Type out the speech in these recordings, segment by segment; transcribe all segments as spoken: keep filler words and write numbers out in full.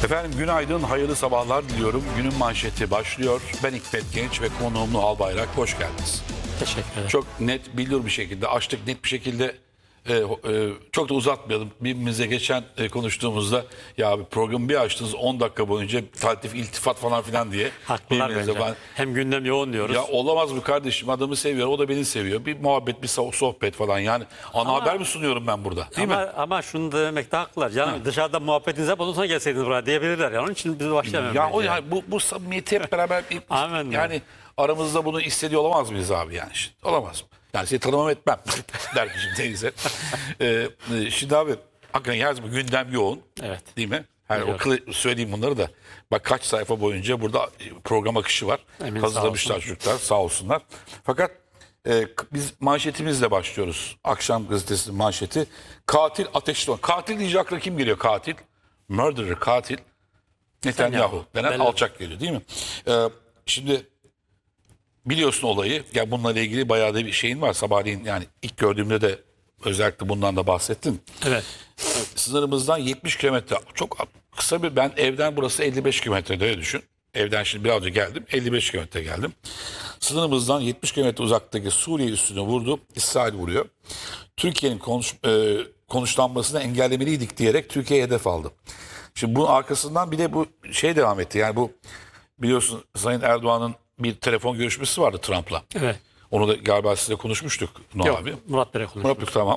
Efendim günaydın, hayırlı sabahlar diliyorum. Günün manşeti başlıyor. Ben Hikmet Genç ve konuğum Albayrak. Hoş geldiniz. Teşekkür ederim. Çok net, bilir bir şekilde, açtık net bir şekilde e, e, çok da uzatmayalım. Birbirimize geçen e, konuştuğumuzda ya abi programı bir açtınız on dakika boyunca taltif, iltifat falan filan diye. Haklılar birbirimize bence. ben- Hem gündem yoğun diyoruz. Ya olamaz mı kardeşim, adamı seviyor, o da beni seviyor. Bir muhabbet, bir so- sohbet falan yani. Ana Ama- haber mi sunuyorum ben burada, değil ama, mi? ama şunu da demekte haklılar. Yani dışarıda muhabbetiniz hep ondan sonra gelseydiniz buraya diyebilirler. Yani onun için biz başlayalım. Ya o yani bu, bu samimiyeti hep beraber bir- Amin. yani aramızda bunu hissediyor olamaz mıyız abi yani? Şimdi, olamaz mı? Yani seni tanımam etmem der ki şimdi teyze. Ee, e, şimdi abi hakikaten her zaman gündem yoğun. Evet. Değil mi? Yani o Biliyorum. kılı- söyleyeyim bunları da. Bak kaç sayfa boyunca burada program akışı var. Emin Hazırlamışlar sağ olsun. çocuklar, sağ olsunlar. Fakat e, k- biz manşetimizle başlıyoruz. Akşam gazetesinin manşeti. Katil ateşli. Katil deyince akla kim geliyor katil? Murderer, katil. Netanyahu Netanyahu. denen Belli. alçak geliyor değil mi? Ee, şimdi biliyorsun olayı. Ya bununla ilgili bayağı da bir şeyin var. Sabahleyin yani ilk gördüğümde de özellikle bundan da bahsettin. Evet. Sınırımızdan yetmiş kilometre. Çok kısa bir, ben evden burası elli beş kilometrede öyle düşün. Evden şimdi biraz önce geldim. elli beş kilometre geldim. Sınırımızdan yetmiş kilometre uzaktaki Suriye üstüne vurdu. İsrail vuruyor. Türkiye'nin konuş, e, konuşlanmasını engellemeliydik diyerek Türkiye'ye hedef aldı. Şimdi bunun arkasından bir de bu şey devam etti. Yani bu biliyorsun Sayın Erdoğan'ın bir telefon görüşmesi vardı Trump'la. Evet. Onu da galiba size konuşmuştuk Nuh Yok, abi. Murat Bey'le konuştuk. Murat tamam.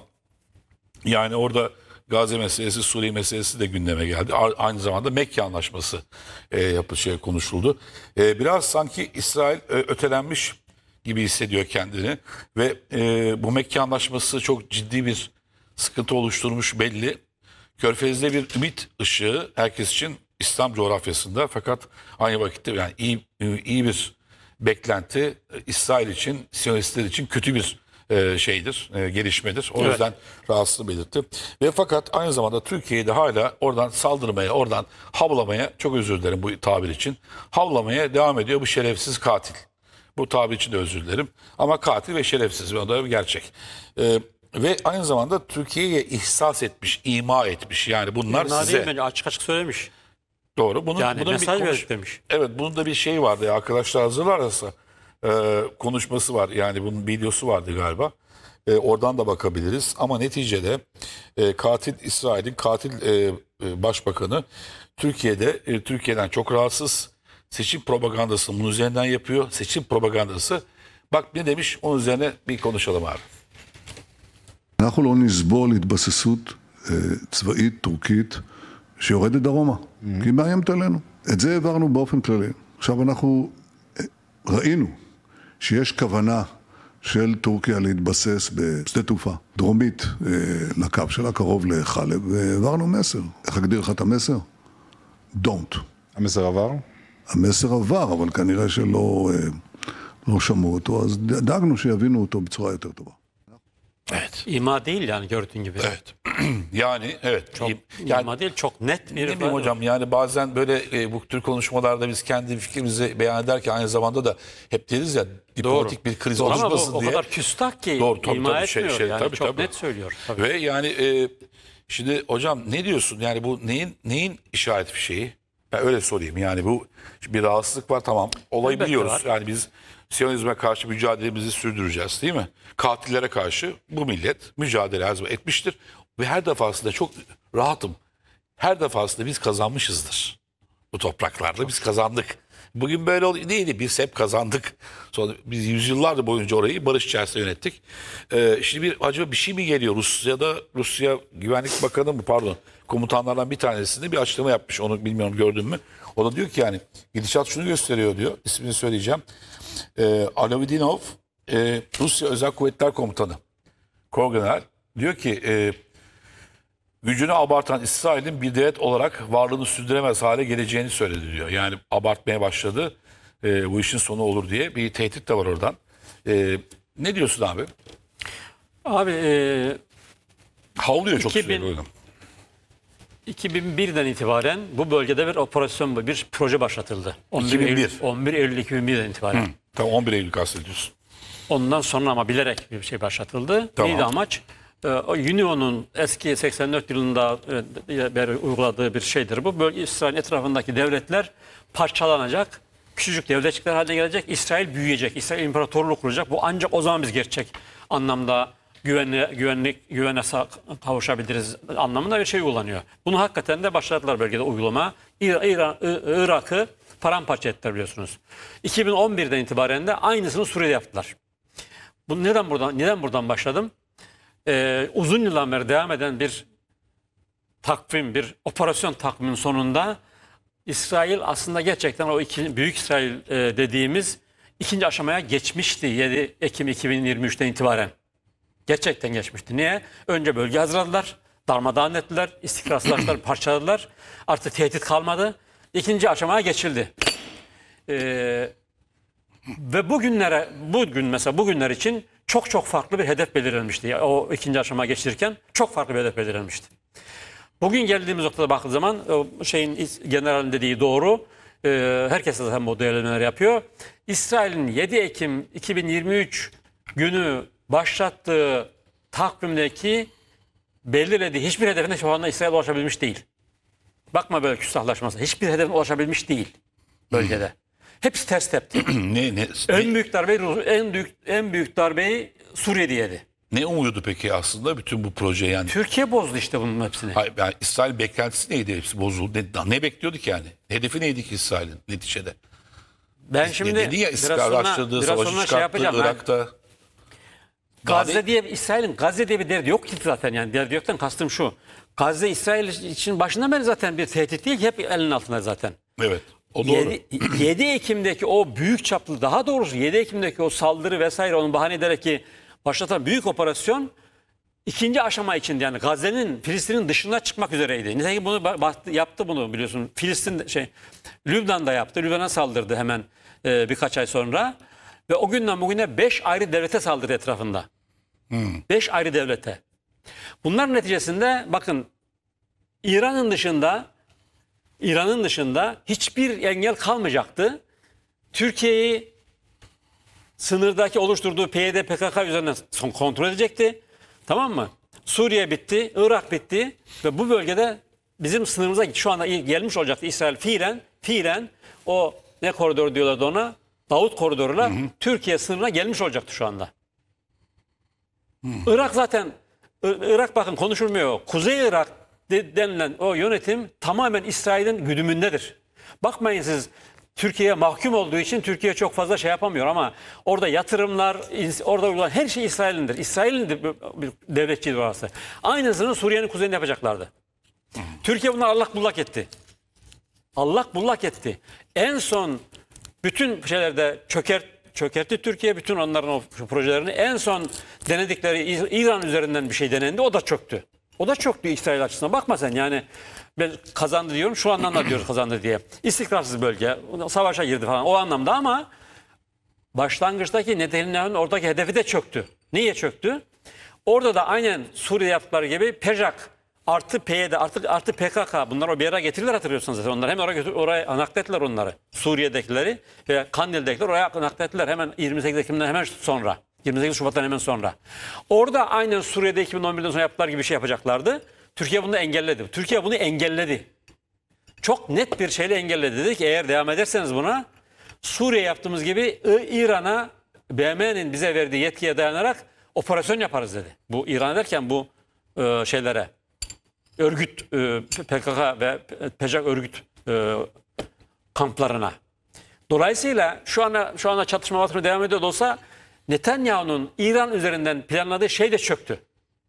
Yani orada Gazze meselesi, Suriye meselesi de gündeme geldi. A- Aynı zamanda Mekke Anlaşması e, yapı şey konuşuldu. E, biraz sanki İsrail e, ötelenmiş gibi hissediyor kendini ve e, bu Mekke Anlaşması çok ciddi bir sıkıntı oluşturmuş belli. Körfez'de bir ümit ışığı herkes için İslam coğrafyasında, fakat aynı vakitte yani iyi iyi bir beklenti e, İsrail için, Siyonistler için kötü bir e, şeydir, e, gelişmedir. O Evet. yüzden rahatsızlığı belirtti. Ve fakat aynı zamanda Türkiye'de hala oradan saldırmaya, oradan havlamaya, çok özür dilerim bu tabir için, havlamaya devam ediyor bu şerefsiz katil. Bu tabir için de özür dilerim. Ama katil ve şerefsiz, o da bir gerçek. E, ve aynı zamanda Türkiye'ye ihsas etmiş, ima etmiş. Yani bunlar Bunlar size. değil bence açık açık söylemiş. Doğru. Bunun, Yani bunun mesaj konuş- verdik demiş. Evet, bunun da bir şey vardı ya, arkadaşlar hazırlarsa e, konuşması var. Yani bunun videosu vardı galiba. E, oradan da bakabiliriz. Ama neticede e, katil İsrail'in katil e, e, başbakanı Türkiye'de e, Türkiye'den çok rahatsız. Seçim propagandasını bunun üzerinden yapıyor. Seçim propagandası. Bak ne demiş, onun üzerine bir konuşalım abi. אנחנו לא נסבול התבססות אה, צבאית טורקית שיורדת דרומה, כי היא מאיימת עלינו. את זה העברנו באופן כללי. עכשיו אנחנו אה, ראינו שיש כוונה של טורקיה להתבסס בשדה תעופה דרומית אה, לקו שלה, קרוב לחלב, והעברנו מסר. איך אגדיר לך את המסר? Don't. המסר עבר? המסר עבר, אבל כנראה שלא אה, לא שמעו אותו, אז דאגנו שיבינו אותו בצורה יותר טובה. Evet. İma değil yani gördüğün gibi. Evet. yani evet. Çok yani, ima değil, çok net bir Ne bileyim ifade. hocam, yani bazen böyle e, bu tür konuşmalarda biz kendi fikrimizi beyan ederken aynı zamanda da hep deriz ya diplomatik bir kriz Doğru. Ama bu oluşmasın o diye. kadar küstah ki Doğru, tabii, ima tabii, şey- etmiyor. şey, yani tabii, çok tabii. net söylüyor. Tabii. Ve yani e, şimdi hocam ne diyorsun, yani bu neyin neyin işaret fişeği? Ben öyle sorayım, yani bu bir rahatsızlık var, tamam, olayı Elbette biliyoruz. var. Yani biz Siyonizme karşı mücadelemizi sürdüreceğiz, değil mi? Katillere karşı bu millet mücadele her zaman etmiştir ve her defasında çok rahatım. Her defasında biz kazanmışızdır. Bu topraklarda biz kazandık. Bugün böyle oluyor. Neydi? Biz hep kazandık. Sonra biz yüzyıllar boyunca orayı barış içerisinde yönettik. Ee, şimdi bir acaba bir şey mi geliyor? Rusya'da Rusya Güvenlik Bakanı mı, pardon, komutanlardan bir tanesinde bir açıklama yapmış. Onu bilmiyorum, gördün mü? O da diyor ki yani gidişat şunu gösteriyor diyor. İsmini söyleyeceğim. Ee, Alavidinov, e, Rusya Özel Kuvvetler Komutanı, Korgeneral, diyor ki e, gücünü abartan İsrail'in bir devlet olarak varlığını sürdüremez hale geleceğini söyledi diyor. Yani abartmaya başladı. E, bu işin sonu olur diye bir tehdit de var oradan. E, ne diyorsun abi? Abi e, Havlıyor çok iki bin sürekli. iki bin birden itibaren bu bölgede bir operasyon, bir proje başlatıldı. on bir iki bin bir. Eylül, on bir Eylül iki bin birden itibaren. Tamam, on bir Eylül kastediyorsun. Ondan sonra ama bilerek bir şey başlatıldı. Tamam. Neydi amaç? e, o UNIO'nun eski seksen dört yılında e, beri uyguladığı bir şeydir. Bu bölge İsrail etrafındaki devletler parçalanacak. Küçücük devletçikler haline gelecek. İsrail büyüyecek. İsrail imparatorluğu kuracak. Bu ancak o zaman biz gerçek anlamda güvenli, güvenlik, güvene kavuşabiliriz anlamında bir şey uygulanıyor. Bunu hakikaten de başladılar bölgede uygulama. İran, İran Irak'ı paramparça ettiler biliyorsunuz. iki bin on birden itibaren de aynısını Suriye'de yaptılar. Bu neden buradan neden buradan başladım? Ee, uzun yıldan beri devam eden bir takvim, bir operasyon takviminin sonunda İsrail aslında gerçekten o iki, Büyük İsrail e, dediğimiz ikinci aşamaya geçmişti yedi Ekim iki bin yirmi üçten itibaren. Gerçekten geçmişti. Niye? Önce bölge hazırladılar, darmadağın ettiler, istikrarsızlaştılar, parçaladılar. Artık tehdit kalmadı. İkinci aşamaya geçildi. Ee, ve bugünlere, bugün mesela bugünler için çok çok farklı bir hedef belirlenmişti. O ikinci aşamaya geçirirken çok farklı bir hedef belirlenmişti. Bugün geldiğimiz noktada baktığı zaman o şeyin generalin dediği doğru. Ee, herkes zaten bu değerlendirmeleri yapıyor. İsrail'in yedi Ekim iki bin yirmi üç günü başlattığı takvimdeki belirlediği hiçbir hedefine şu anda İsrail ulaşabilmiş değil. Bakma böyle küstahlaşması. Hiçbir hedefine ulaşabilmiş değil bölgede. Hepsi ters tepti. ne, ne, En ne, büyük darbeyi en büyük en büyük darbeyi Suriye'de yedi. ne umuyordu peki aslında bütün bu proje yani? Türkiye bozdu işte bunun hepsini. Hayır, yani İsrail beklentisi neydi? Hepsi bozuldu. Ne, ne bekliyorduk yani? Hedefi neydi ki İsrail'in neticede? Ben şimdi Dedi ya biraz istikrarsızlaştırdı, sonra, biraz savaşı sonra şey çıkarttı yapacağım. Ben- Irak'ta. Gazze diye İsrail'in Gazze diye bir derdi yok ki zaten, yani derdi yoktan kastım şu. Gazze İsrail için başından beri zaten bir tehdit değil ki, hep elinin altında zaten. Evet. O doğru. yedi Ekim'deki o büyük çaplı, daha doğrusu yedi Ekim'deki o saldırı vesaire, onu bahane ederek ki başlatan büyük operasyon ikinci aşama için, yani Gazze'nin, Filistin'in dışına çıkmak üzereydi. Nitekim bunu ba- yaptı bunu biliyorsun. Filistin şey Lübnan'da yaptı. Lübnan'a saldırdı hemen e, birkaç ay sonra. Ve o günden bugüne beş ayrı devlete saldırdı etrafında. Beş ayrı devlete. Bunların neticesinde bakın, İran'ın dışında İran'ın dışında hiçbir engel kalmayacaktı. Türkiye'yi sınırdaki oluşturduğu P Y D P K K üzerinden son kontrol edecekti. Tamam mı? Suriye bitti, Irak bitti ve bu bölgede bizim sınırımıza şu anda gelmiş olacaktı İsrail fiilen, fiilen o ne koridoru diyorlardı ona? Davut koridoruyla Türkiye sınırına gelmiş olacaktı şu anda. Hı. Irak zaten, I- Irak bakın konuşulmuyor. Kuzey Irak de- denilen o yönetim tamamen İsrail'in güdümündedir. Bakmayın siz, Türkiye'ye mahkum olduğu için Türkiye çok fazla şey yapamıyor ama orada yatırımlar, ins- orada uygulanan her şey İsrail'indir. İsrail'in de bir bir devletçidir orası. Aynısını Suriye'nin kuzeyinde yapacaklardı. Hı. Türkiye bunları allak bullak etti. Allak bullak etti. En son bütün şeylerde çökert, çökertti Türkiye, bütün onların o projelerini. En son denedikleri İ- İran üzerinden bir şey denendi, o da çöktü. O da çöktü İsrail açısından. Bakma sen, yani ben kazandı diyorum, şu anlamda diyoruz kazandı diye. İstikrarsız bölge, savaşa girdi falan o anlamda, ama başlangıçtaki Netanyahu'nun oradaki hedefi de çöktü. Niye çöktü? Orada da aynen Suriye yaptıkları gibi PEJAK artı P Y D artı, artı P K K, bunları o bir yere getirdiler, hatırlıyorsunuz zaten. Onlar hem oraya, götür, oraya naklettiler onları. Suriye'dekileri ve Kandil'dekileri oraya naklettiler hemen yirmi sekiz Ekim'den hemen sonra. yirmi sekiz Şubat'tan hemen sonra. Orada aynen Suriye'de iki bin on birden sonra yaptıkları gibi bir şey yapacaklardı. Türkiye bunu engelledi. Türkiye bunu engelledi. Çok net bir şeyle engelledi. Dedi ki eğer devam ederseniz buna, Suriye yaptığımız gibi İ- İran'a B M'nin bize verdiği yetkiye dayanarak operasyon yaparız dedi. Bu İran derken bu e, şeylere, örgüt e, P K K ve PEJAK örgüt e, kamplarına. Dolayısıyla şu anda şu anda çatışma batımı devam ediyor da olsa, Netanyahu'nun İran üzerinden planladığı şey de çöktü.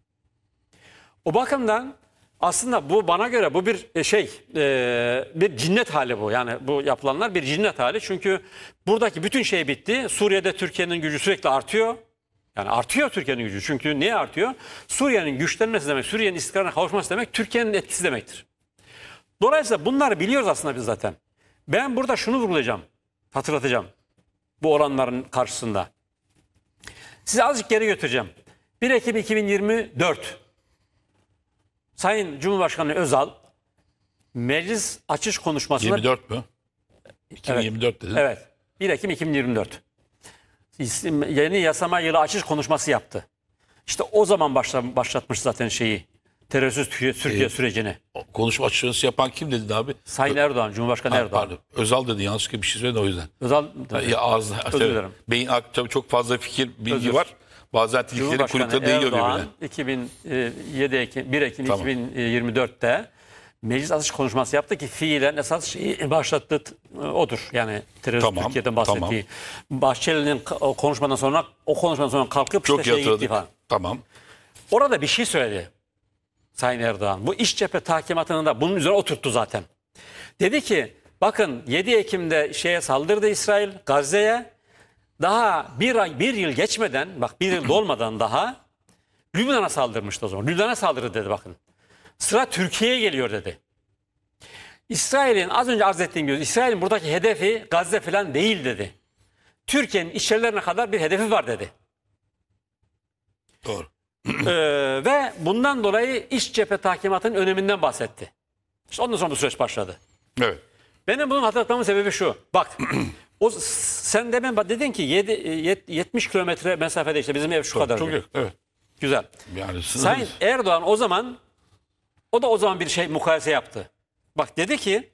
O bakımdan aslında bu, bana göre bu bir şey, e, bir cinnet hali bu. Yani bu yapılanlar bir cinnet hali. Çünkü buradaki bütün şey bitti. Suriye'de Türkiye'nin gücü sürekli artıyor. Yani artıyor Türkiye'nin gücü. Çünkü niye artıyor? Suriye'nin güçlenmesi demek, Suriye'nin istikrarına kavuşması demek, Türkiye'nin etkisi demektir. Dolayısıyla bunları biliyoruz aslında biz zaten. Ben burada şunu vurgulayacağım, hatırlatacağım bu oranların karşısında. Sizi azıcık geri götüreceğim. bir Ekim iki bin yirmi dört Sayın Cumhurbaşkanı Özal meclis açış konuşmasında... yirmi dört mü? iki bin yirmi dört dedin. Evet. bir Ekim iki bin yirmi dört. İsim- Yeni yasama yılı açış konuşması yaptı. İşte o zaman başla, başlatmış zaten şeyi. Terörsüz Türkiye, Türkiye Ee, sürecini. Konuşma açıklaması yapan kim dedi abi? Sayın Erdoğan, Cumhurbaşkanı Ha, Erdoğan. pardon. Özal dedi, yanlışlıkla bir şey söyledi o yüzden. Özal, Ya ağzına. Özür dilerim. Beyin tabii çok fazla fikir, bilgi Özür. var. Bazen tilkilerin Cumhurbaşkanı kuyrukları değiyor Erdoğan birbirine. iki bin yedi Ekim, bir Ekim Tamam. iki bin yirmi dörtte meclis açılış konuşması yaptı ki fiilen esas şeyi başlattı e, odur. Yani terörist Tamam, Türkiye'den bahsettiği. Bahçeli'nin k- o konuşmadan sonra o konuşmadan sonra kalkıp Çok işte şeye gitti yatırdık. falan. Tamam. Orada bir şey söyledi Sayın Erdoğan. Bu iç cephe tahkimatını da bunun üzerine oturttu zaten. Dedi ki bakın yedi Ekim'de şeye saldırdı İsrail Gazze'ye. Daha bir ay bir yıl geçmeden bak bir yıl dolmadan daha Lübnan'a saldırmıştı o zaman. Lübnan'a saldırdı dedi bakın. Sıra Türkiye'ye geliyor dedi. İsrail'in az önce arz ettiğim gibi İsrail'in buradaki hedefi Gazze falan değil dedi. Türkiye'nin içerilerine kadar bir hedefi var dedi. Doğru. Ee, ve bundan dolayı iç cephe tahkimatının öneminden bahsetti. İşte ondan sonra bu süreç başladı. Evet. Benim bunu hatırlatmamın sebebi şu. Bak o sen demin dedin ki yedi, yetmiş kilometre mesafede işte bizim ev şu kadar. Çok yakın. Evet. Güzel. Yani Sayın sınırız. Erdoğan o zaman o da o zaman bir şey mukayese yaptı. Bak dedi ki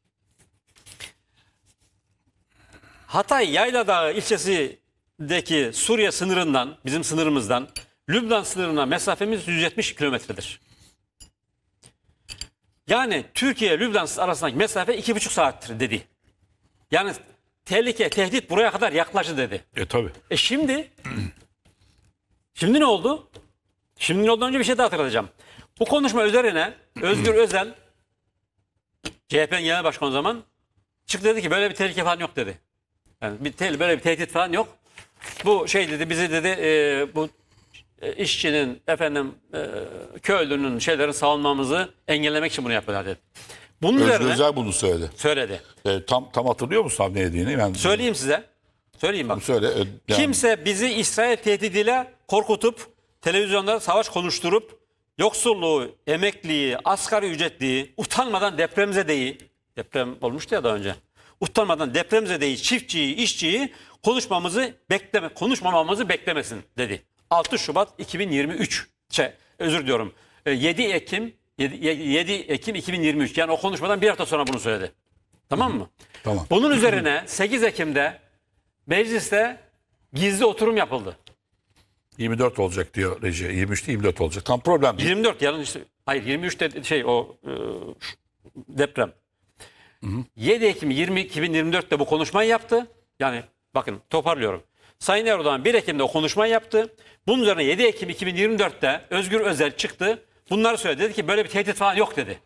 Hatay Yayladağ ilçesindeki Suriye sınırından bizim sınırımızdan Lübnan sınırına mesafemiz yüz yetmiş kilometredir. Yani Türkiye Lübnan arasındaki mesafe iki buçuk saattir dedi. Yani tehlike, tehdit buraya kadar yaklaştı dedi. E tabii. E şimdi şimdi ne oldu? Şimdi ne olduğundan önce bir şey daha hatırlatacağım. Bu konuşma üzerine Özgür Özel C H P'nin genel başkanı o zaman çıktı dedi ki böyle bir tehlike falan yok dedi. Yani bir te- böyle bir tehdit falan yok. Bu şey dedi bizi dedi e, bu e, işçinin efendim e, köylünün şeylerin savunmamızı engellemek için bunu yapıyorlar dedi. Bunun Özgür üzerine Özel bunu söyledi. söyledi. E, tam tam hatırlıyor musun abi ne dediğini? Ben Söyleyeyim size. Söyleyeyim bak. Söyle. e, yani- Kimse bizi İsrail tehdidiyle korkutup televizyonda savaş konuşturup yoksulluğu, emekliyi, asgari ücretliyi, utanmadan depremzedeyi, deprem olmuştu ya daha önce. Utanmadan depremzedeyi, çiftçiyi, işçiyi konuşmamızı bekleme, konuşmamamızı beklemesin dedi. altı Şubat iki bin yirmi üç. Şey, özür diliyorum. E, yedi Ekim yedi Ekim iki bin yirmi üç. Yani o konuşmadan bir hafta sonra bunu söyledi. Tamam mı? Tamam. Bunun üzerine sekiz Ekim'de mecliste gizli oturum yapıldı. yirmi dört olacak diyor reji. yirmi üçte yirmi dört olacak. Tam problem değil. yirmi dört yanlış. Hayır yirmi üçte şey o e, deprem. yedi Ekim yirmi, iki bin yirmi dörtte bu konuşmayı yaptı. Yani bakın toparlıyorum. Sayın Erdoğan bir Ekim'de o konuşmayı yaptı. Bunun üzerine yedi Ekim iki bin yirmi dörtte Özgür Özel çıktı. Bunları söyledi. Dedi ki böyle bir tehdit falan yok dedi.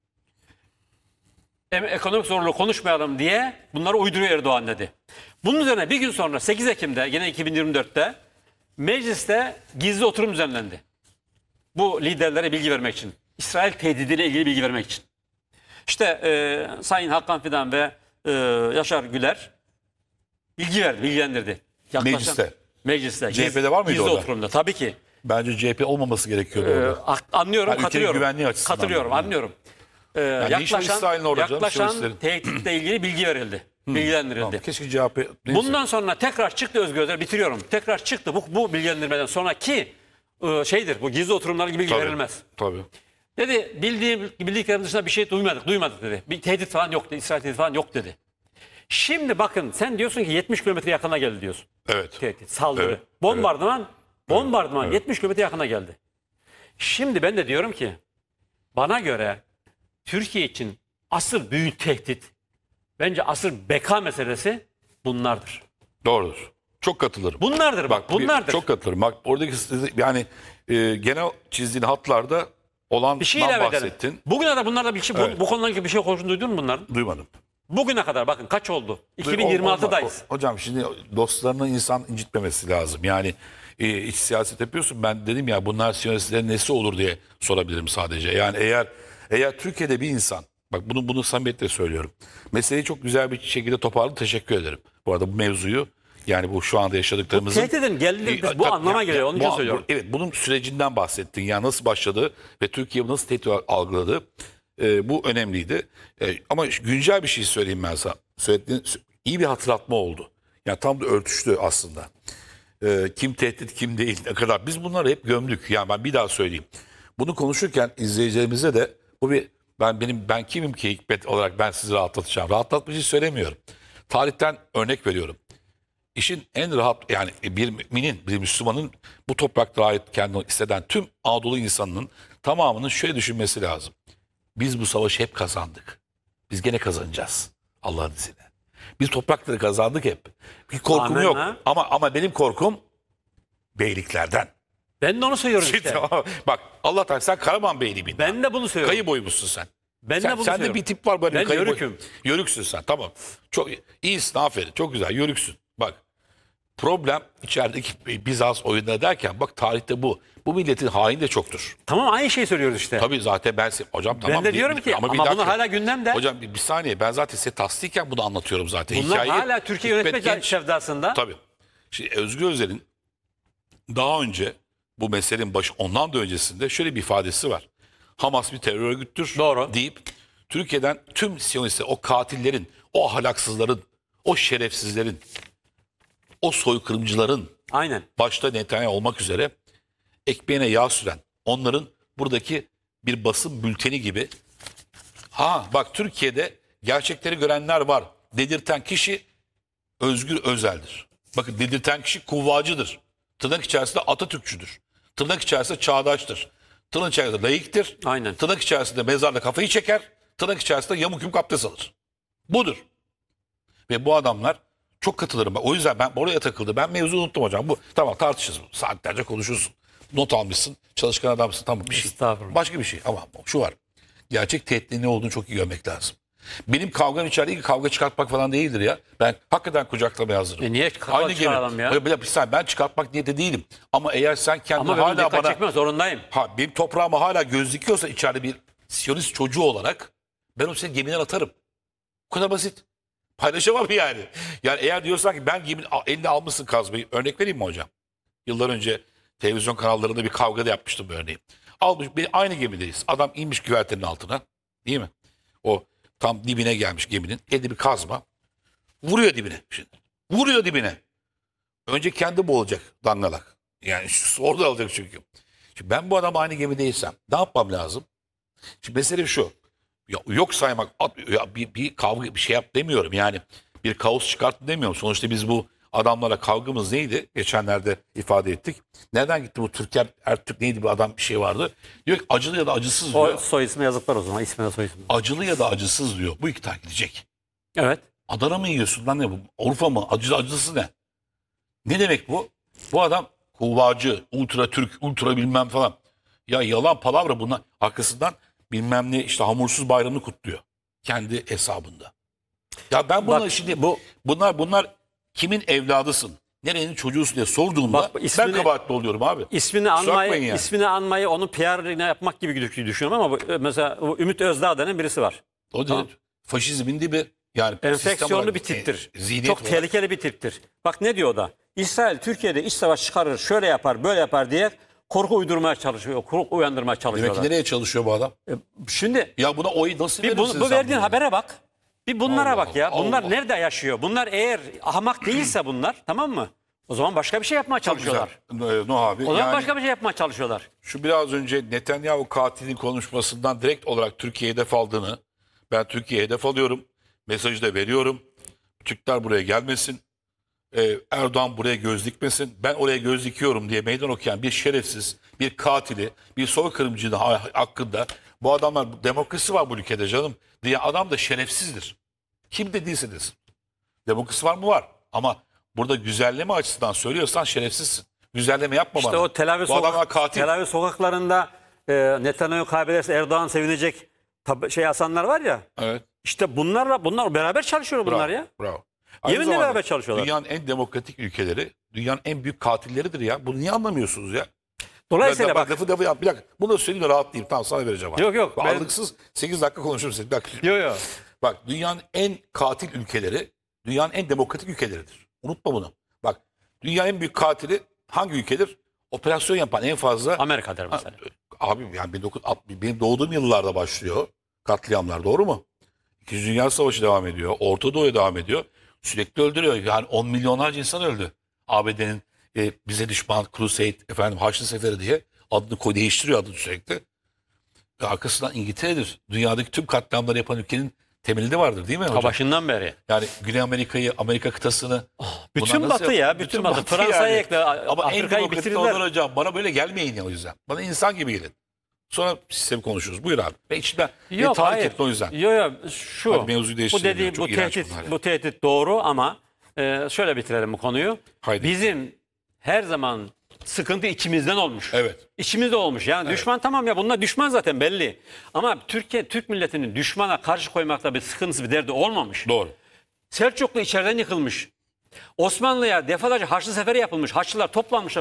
Em- Ekonomik zorluğu konuşmayalım diye bunları uyduruyor Erdoğan dedi. Bunun üzerine bir gün sonra sekiz Ekim'de yine iki bin yirmi dörtte mecliste gizli oturum düzenlendi. Bu liderlere bilgi vermek için. İsrail tehdidiyle ilgili bilgi vermek için. İşte e, Sayın Hakan Fidan ve e, Yaşar Güler bilgi verdi, bilgilendirdi. Yaklaşan- Mecliste. Mecliste. C H P'de var mıydı gizli orada? oturumda. Tabii ki. Bence C H P olmaması gerekiyordu Ee, orada. ak- anlıyorum, Yani ülkenin katılıyorum. güvenliği açısından Katılıyorum, da. anlıyorum. Ee, ne iş var yaklaşan İsrail'in orada canım, yaklaşan Sivaslıların? tehditle ilgili bilgi verildi. Bilgilendirildi. Tamam, keşke C H P... Neyse. Bundan sonra tekrar çıktı Özgür Özel, bitiriyorum. Tekrar çıktı bu, bu bilgilendirmeden sonra ki e, şeydir bu gizli oturumlar gibi bilgi Tabii, verilmez. Tabii. Dedi bildiğim bildiklerim dışında bir şey duymadık, duymadık dedi. Bir tehdit falan yok dedi, İsrail tehdit falan yok dedi. Şimdi bakın sen diyorsun ki yetmiş kilometre yakına geldi diyorsun. Evet. Tehdit, saldırı, Evet, bombardıman, bombardıman yetmiş kilometre yakına geldi. Şimdi ben de diyorum ki bana göre Türkiye için asıl büyük tehdit, bence asıl beka meselesi bunlardır. Doğrudur. Çok katılırım. Bunlardır bak, bir- bunlardır. Çok katılırım. Bak oradaki sizi- yani e, genel çizdiğin hatlarda olandan Bir şey ilave edelim. bahsettin. Bugüne kadar bunlarda bir şey, Evet. bu, bu konuyla ilgili bir şey konuştuğunu duydun mu bunların? Duymadım. Bugüne kadar bakın kaç oldu? iki bin yirmi altıdayız. Olmaz. Hocam şimdi dostlarını insan incitmemesi lazım. Yani e, iç siyaset yapıyorsun. Ben dedim ya bunlar siyasilerin nesi olur diye sorabilirim sadece. Yani eğer eğer Türkiye'de bir insan, bak bunu bunu samimiyetle söylüyorum. Meseleyi çok güzel bir şekilde toparladı. Teşekkür ederim. Bu arada bu mevzuyu yani bu şu anda yaşadıklarımızın... Tehdidin geldiği E, bu tabii, anlama ya- geliyor. Onun bu- için bu- söylüyorum. Evet bunun sürecinden bahsettin. Yani nasıl başladı ve Türkiye bunu nasıl tehdit algıladı. E, bu önemliydi. E, ama güncel bir şey söyleyeyim ben sana. Söylediğin iyi bir hatırlatma oldu. Yani tam da örtüştü aslında. e, kim tehdit kim değil ne kadar. Biz bunları hep gömdük. Yani ben bir daha söyleyeyim. Bunu konuşurken izleyicilerimize de bu bir ben benim ben kimim ki Hikmet olarak ben sizi rahatlatacağım. Rahatlatmak için söylemiyorum. Tarihten örnek veriyorum. İşin en rahat yani bir müminin, bir Müslümanın bu topraklara ait kendini hisseden tüm Anadolu insanının tamamının şöyle düşünmesi lazım. Biz bu savaşı hep kazandık. Biz gene kazanacağız Allah'ın izniyle. Biz toprakları kazandık hep. Bir korkum Amen yok. ha. Ama ama benim korkum beyliklerden. Ben de onu söylüyorum işte. Bak Allah Teala sen Karaman Beyliği bin. Ben de bunu söylüyorum. Kayı boymuşsun sen. Ben sen, de bunu sende söylüyorum. bir tip var böyle. Ben kayı boy- yörüküm. Yörüksün sen tamam. Çok iyisin aferin. Çok güzel yörüksün. Bak problem içerideki Bizans oyunları derken bak tarihte bu. Bu milletin haini de çoktur. Tamam, aynı şeyi söylüyoruz işte. Tabii zaten ben se- hocam tamam. ben de bir- diyorum bir- ki ama, bir bunlar dakika. hala gündemde. Hocam bir, bir saniye ben zaten size tasdikken bunu anlatıyorum zaten. Bunlar Hikayeyi- hala Türkiye Hikmet yönetme Genç- sevdasında. Tabii. Şimdi Özgür Özel'in daha önce bu meselenin başı ondan da öncesinde şöyle bir ifadesi var. Hamas bir terör örgüttür Doğru. deyip Türkiye'den tüm Siyonistler, o katillerin, o ahlaksızların, o şerefsizlerin, o soykırımcıların Aynen. başta Netanyahu olmak üzere ekmeğine yağ süren onların buradaki bir basın bülteni gibi ha bak Türkiye'de gerçekleri görenler var dedirten kişi Özgür Özel'dir. Bakın dedirten kişi kuvvacıdır. Tırnak içerisinde Atatürkçüdür. Tırnak içerisinde çağdaştır. Tırnak içerisinde layıktır. Aynen. Tırnak içerisinde mezarda kafayı çeker. Tırnak içerisinde yamuk yumuk abdest alır. Budur. Ve bu adamlar çok katılırım. O yüzden ben oraya takıldı. Ben mevzu unuttum hocam. Bu tamam tartışırız. Saatlerce konuşursun. Not almışsın. Çalışkan adamsın. Tamam bir şey. Estağfurullah. Başka bir şey. Ama şu var. Gerçek tehditin ne olduğunu çok iyi görmek lazım. Benim kavgam içeride kavga çıkartmak falan değildir ya. Ben hakikaten kucaklamaya hazırım. E niye kavga çıkaralım ya? Öyle bir, bir saniye, ben çıkartmak niyeti değilim. Ama eğer sen kendini Ama ben hala dikkat bana çekme zorundayım. ha, benim toprağıma hala göz dikiyorsa içeride bir Siyonist çocuğu olarak ben o seni gemiden atarım. Bu kadar basit. Paylaşamam yani. Yani eğer diyorsan ki ben geminin eline almışsın kazmayı. Örnek vereyim mi hocam? Yıllar önce televizyon kanallarında bir kavga da yapmıştım bu örneği. Almış, bir, aynı gemideyiz. Adam inmiş güvertenin altına. Değil mi? O tam dibine gelmiş geminin. Elde bir kazma. Vuruyor dibine. Şimdi. Vuruyor dibine. Önce kendi boğulacak dangalak. Yani şu, orada alacak çünkü. Şimdi ben bu adam aynı gemideysem ne yapmam lazım? Şimdi mesele şu. Ya, yok saymak, at, ya bir, bir kavga bir şey yap demiyorum. Yani bir kaos çıkart demiyorum. Sonuçta biz bu adamlara kavgamız neydi? Geçenlerde ifade ettik. Nereden gitti bu Türker Ertürk neydi bir adam bir şey vardı. Diyor ki acılı ya da acısız O diyor. soy ismi yazıklar o zaman. İsmine soy ismi. Acılı ya da acısız diyor. Bu iki tane gidecek. Evet. Adana mı yiyorsun lan ne bu? Urfa mı? Acı, acısı ne? Ne demek bu? Bu adam kuvvacı, ultra Türk, ultra bilmem falan. Ya yalan palavra bunlar. Arkasından bilmem ne işte hamursuz bayramını kutluyor. Kendi hesabında. Ya ben bunları Bak, şimdi bu- bunlar bunlar kimin evladısın? Nerenin çocuğusun diye sorduğumda Bak, ismini- ben kabahatli oluyorum abi. İsmini Kusura anmayı, bakmayın yani. ismini anmayı onun P R'ine yapmak gibi düşünüyorum ama bu, mesela bu Ümit Özdağ denen birisi var. O Tamam. değil. Faşizmin dibi. Yani sistem Enfeksiyonlu olarak, bir tiptir. e, zihniyet Çok olarak. tehlikeli bir tiptir. Bak ne diyor o da? İsrail Türkiye'de iç savaş çıkarır, şöyle yapar, böyle yapar diye korku uydurmaya çalışıyor, korku uyandırmaya Demek ki çalışıyorlar. nereye çalışıyor bu adam? E, Şimdi Ya buna oy nasıl bir bu, verirsin bu sen verdiğin bunu? habere bak. Bir bunlara Allah bak ya. Allah, Bunlar Allah. nerede yaşıyor? Bunlar eğer ahmak değilse bunlar, tamam mı? O zaman başka bir şey yapmaya Çok güzel. çalışıyorlar. Ee, Nuh abi. O zaman yani başka bir şey yapmaya çalışıyorlar. şu biraz önce Netanyahu katilin konuşmasından direkt olarak Türkiye'ye hedef aldığını, ben Türkiye'ye hedef alıyorum, mesajı da veriyorum. Türkler buraya gelmesin, Ee, Erdoğan buraya göz dikmesin, ben oraya göz dikiyorum diye meydan okuyan bir şerefsiz, bir katili, bir soykırımcının ha- hakkında bu adamlar demokrasi var bu ülkede canım diye adam da şerefsizdir. Kim dediyse desin. Demokrasi var mı? Var. Ama burada güzelleme açısından söylüyorsan şerefsizsin. Güzelleme yapma İşte bana. o Tel Aviv, Bu adamlar sokak, katil. Tel Aviv sokaklarında e, Netanyahu kaybederse Erdoğan sevinecek tab- şey asanlar var ya. Evet. İşte bunlarla bunlar beraber çalışıyor bunlar Bravo, ya. Bravo. Aynı Yeminle zamanda beraber çalışıyorlar. Dünyanın en demokratik ülkeleri, dünyanın en büyük katilleridir ya. Bunu niye anlamıyorsunuz ya? Dolayısıyla bak, bak. lafı lafı yap. Bir dakika. Bunu da söyleyeyim de rahatlayayım. Tamam sana vereceğim. abi. Yok, yok, Bak, ben- Aralıksız sekiz dakika konuşurum seni. Bir dakika. Yok yok. Bak dünyanın en katil ülkeleri, dünyanın en demokratik ülkeleridir. Unutma bunu. Bak dünyanın en büyük katili hangi ülkedir? Operasyon yapan en fazla... Amerika der mesela. Abi yani bin dokuz yüz altmış benim doğduğum yıllarda başlıyor katliamlar, doğru mu? İkinci Dünya Savaşı devam ediyor. Orta Doğu'ya devam ediyor. Sürekli öldürüyor. Yani on milyonlarca insan öldü. A B D'nin e, bize düşman, Crusade, efendim Haçlı Seferi diye adını koy değiştiriyor adını sürekli. Ve arkasından İngiltere'dir. Dünyadaki tüm katliamları yapan ülkenin temelinde vardır değil mi hocam? Ta başından beri. Yani Güney Amerika'yı, Amerika kıtasını. Bütün bunlar nasıl Batı yap- ya, bütün Batı. Batı Fransa'yı yani. ekle, Ama en Afrika'yı demokratik bitirdiler. onlar hocam. Bana böyle gelmeyin ya o yüzden. Bana insan gibi gelin. Sonra sistemi konuşuruz. Buyur abi. Ben içimden beni Yok tahrik hayır. etti o yüzden. Yok yok şu. Hadi mevzuyu Bu değiştirelim dediği ya, çok bu iğrenç tehdit bunlar ya. bu tehdit doğru ama e, şöyle bitirelim bu konuyu. Haydi. Bizim her zaman sıkıntı içimizden olmuş. Evet. İçimizde olmuş. Yani düşman tamam ya bunlar düşman zaten belli. Ama Türkiye Türk milletinin düşmana karşı koymakta bir sıkıntısı bir derdi olmamış. Doğru. Selçuklu içeriden yıkılmış. Osmanlı'ya defalarca Haçlı Seferi yapılmış. Haçlılar toplanmışlar.